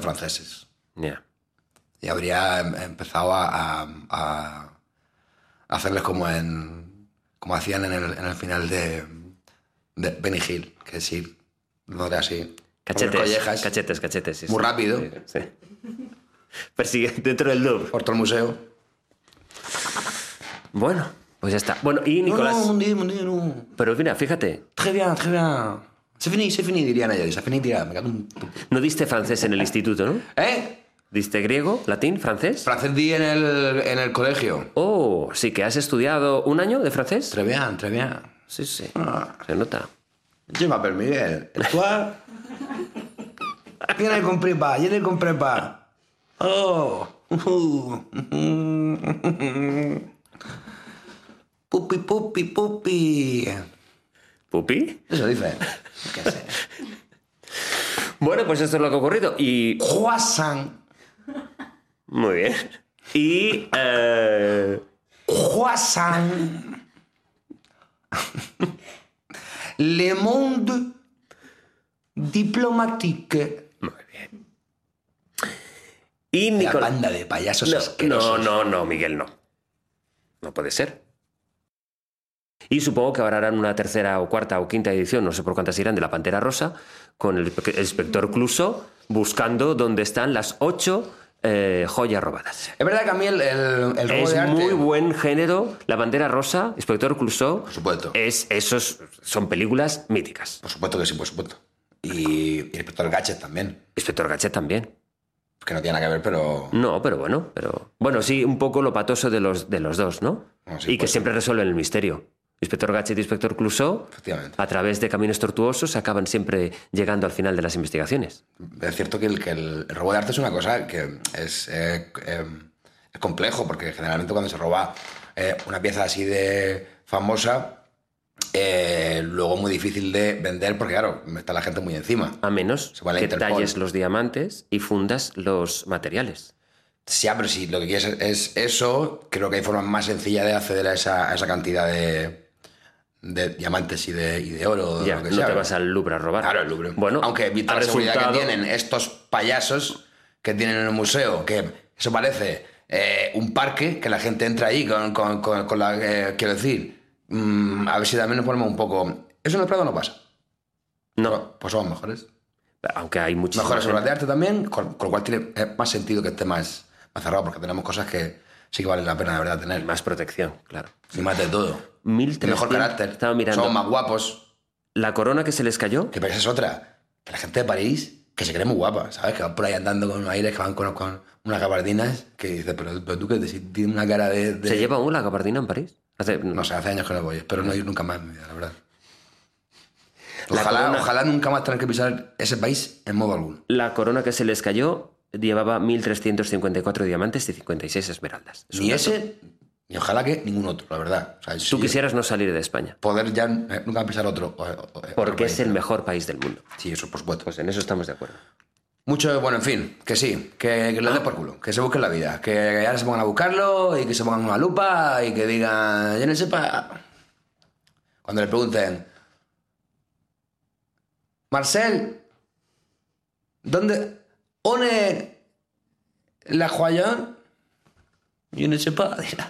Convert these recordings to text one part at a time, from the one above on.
franceses. Ya. Y habría empezado a hacerles como hacían en el final de Benny Hill, que sí, no era así. Cachetes. Sí, muy rápido. Sí. Persigue dentro del Louvre. Por todo el museo. Bueno, pues ya está. Bueno, y Nicolás... No. Pero mira, fíjate, Très bien. C'est fini, dirían ellos. C'est fini, me cago en tu... no diste francés en el instituto, ¿no? ¿Diste griego, latín, francés? Francés di en el colegio. Oh, sí que has estudiado un año de francés. Très bien. Sí, se nota. Je m'appelle Miguel. ¿Y tú? Je ne comprends pas. Oh. Pupi. ¿Pupi? Eso dice. ¿Qué sé? Bueno, pues esto es lo que ha ocurrido. Y... Croissant. Muy bien. Y... Croissant. Le Monde Diplomatique. Muy bien. Y La Nicolás... banda de payasos asquerosos. No, Miguel, no. No puede ser. Y supongo que ahora harán una tercera o cuarta o quinta edición, no sé por cuántas irán, de La Pantera Rosa, con el inspector Clouseau buscando dónde están las 8 joyas robadas. Es verdad que a mí el robo Es de arte... muy buen género. La Pantera Rosa, inspector Clouseau. Por supuesto. Esos son películas míticas. Por supuesto que sí, por supuesto. Y el inspector Gadget también. Inspector Gadget también. Que no tiene nada que ver, pero... No, pero bueno, sí, un poco lo patoso de los dos, ¿no? No, sí, y que pues, siempre resuelven el misterio. Inspector Gadget y Inspector Clouseau, Efectivamente. a través de caminos tortuosos, acaban siempre llegando al final de las investigaciones. Es cierto que el robo de arte es una cosa que es complejo, porque generalmente cuando se roba una pieza así de famosa, luego es muy difícil de vender, porque claro, está la gente muy encima. A menos Se va a la que Interpol. talles los diamantes y fundas los materiales. Sí, pero si lo que quieres es eso, creo que hay formas más sencillas de acceder a esa cantidad de diamantes y de oro. Ya, lo que no sea. te vas al Louvre a robar. Claro, el Louvre. Bueno, aunque vista ha la seguridad resultado- que tienen estos payasos que tienen en el museo, que eso parece un parque, que la gente entra ahí con la... quiero decir, a ver si también nos ponemos un poco... ¿Eso en el Prado no pasa? No, Pues somos mejores. aunque hay muchísimas... Mejores obras de arte también, con lo cual tiene más sentido que esté más cerrado, porque tenemos cosas que sí que valen la pena de verdad tener. Más protección, claro. Y más de todo. 1300. Mejor carácter. Estaba mirando. Somos más guapos. La corona que se les cayó. Que esa es otra. Que la gente de París, que se cree muy guapa, ¿sabes? Que van por ahí andando con aires, que van con unas gabardinas, que dices, pero tú que tienes una cara de... ¿Se lleva aún la gabardina en París? No sé, hace años que no voy. Espero no ir nunca más en mi vida, la verdad. La corona- Ojalá nunca más tener que pisar ese país en modo alguno. La corona que se les cayó llevaba 1.354 diamantes y 56 esmeraldas. Es un Ni dato. ese, ni ojalá que ningún otro, la verdad. O sea, Tú si quisieras no salir de España, poder ya nunca pisar otro. Otro porque país. es el mejor país del mundo. Sí, eso por supuesto. Pues en eso estamos de acuerdo. Mucho, bueno, en fin, que sí, que le den por culo, que se busquen la vida, que ahora se pongan a buscarlo y que se pongan una lupa y que digan, yo no sepa. Cuando le pregunten, Marcel, ¿dónde? ¿One la joyón? Yo no sepa, dirá.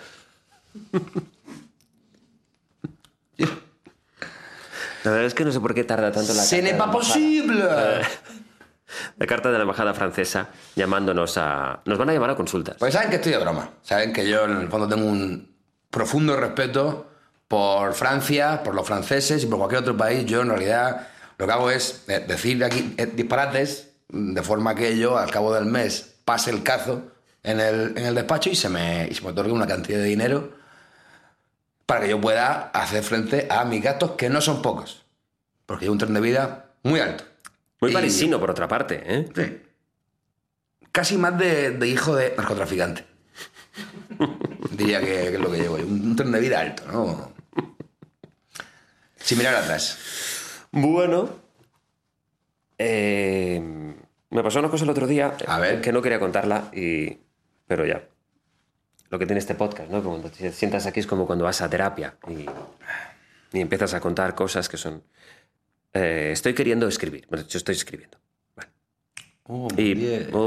La verdad es que no sé por qué tarda tanto la ¡Ce carta n'est de pas la possible! La carta de la embajada francesa llamándonos a... Nos van a llamar a consultas. Pues saben que estoy de broma. Saben que yo en el fondo tengo un profundo respeto por Francia, por los franceses y por cualquier otro país. Yo en realidad lo que hago es decir aquí disparates de forma que yo al cabo del mes pase el cazo en el despacho y se me otorgue una cantidad de dinero para que yo pueda hacer frente a mis gastos, que no son pocos. Porque llevo un tren de vida muy alto. Muy Y- parisino, por otra parte, ¿eh? Sí. Casi más de hijo de narcotraficante. Diría que es lo que llevo. Un tren de vida alto, ¿no? Sin mirar atrás. Bueno, me pasó una cosa el otro día A ver. que no quería contarla, pero ya. Lo que tiene este podcast, ¿no? Cuando te sientas aquí es como cuando vas a terapia y empiezas a contar cosas que son... estoy queriendo escribir. Bueno, de hecho, estoy escribiendo. Bueno. Oh, Y- bien.